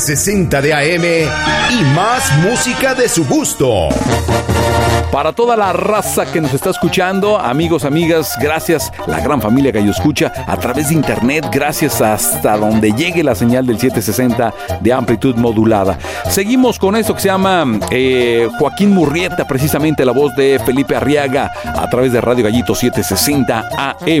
60 de AM y más música de su gusto. Para toda la raza que nos está escuchando, amigos, amigas, gracias, la gran familia Gallo Escucha, a través de internet, gracias hasta donde llegue la señal del 760 de amplitud modulada. Seguimos con esto que se llama Joaquín Murrieta, precisamente la voz de Felipe Arriaga, a través de Radio Gallito 760 AM.